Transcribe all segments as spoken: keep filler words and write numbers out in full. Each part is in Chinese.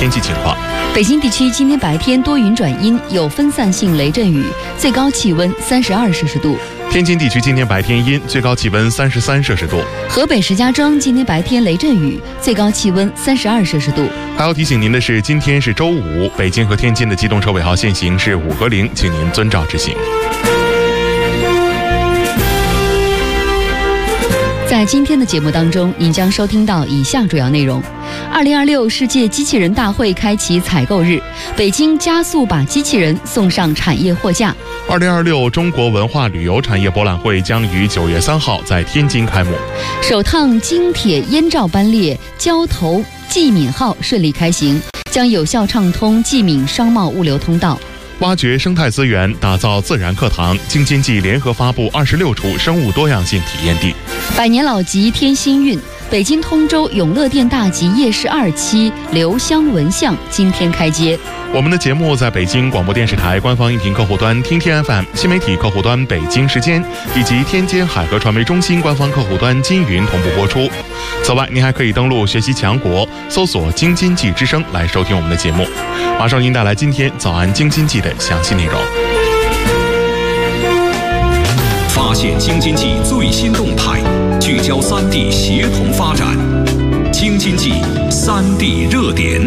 天气情况。 北京地区今天白天多云转阴，有分散性雷阵雨，最高气温三十二摄氏度。 天津地区今天白天阴，最高气温三十三摄氏度。 河北石家庄今天白天雷阵雨，最高气温三十二摄氏度。 还要提醒您的是，今天是周五，北京和天津的机动车尾号限行是五和零，请您遵照执行。 在今天的节目当中，您将收听到以下主要内容：二零二六世界机器人大会开启采购日，北京加速把机器人送上产业货架。 二零二六中国文化旅游产业博览会将于九月三号在天津开幕。 首趟京铁燕赵班列交投冀闽号顺利开行，将有效畅通冀闽商贸物流通道。 挖掘生态资源，打造自然课堂，京津冀联合发布二十六处生物多样性体验地。 百年老集添新韵，北京通州永乐店大集夜市二期留香文巷今天开街。 我们的节目在北京广播电视台官方音频客户端听天 F M、新媒体客户端北京时间以及天津海河传媒中心官方客户端金云同步播出。此外，您还可以登录学习强国，搜索京津冀之声来收听我们的节目。马上您带来今天早安京津冀的详细内容。 发现京津冀最新动态，聚焦三地协同发展。京津冀三地热点。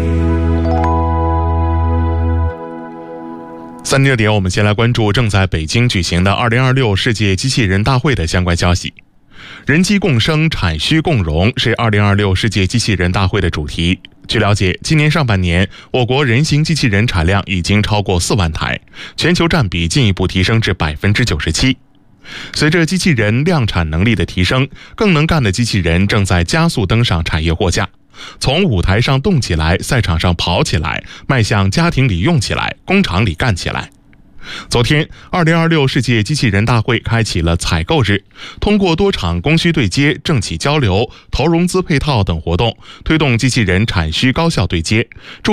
三地热点，我们先来关注正在北京举行的二零二六世界机器人大会的相关消息。人机共生，产需共荣是二零二六世界机器人大会的主题。据了解，今年上半年，我国人形机器人产量已经超过四万台，全球占比进一步提升至百分之九十七。随着机器人量产能力的提升，更能干的机器人正在加速登上产业货架。从舞台上动起来，赛场上跑起来，迈向家庭里用起来，工厂里干起来。昨天，二零二六世界机器人大会开启了采购日，通过多场供需对接、政企交流、投融资配套等活动，推动机器人产需高效对接，助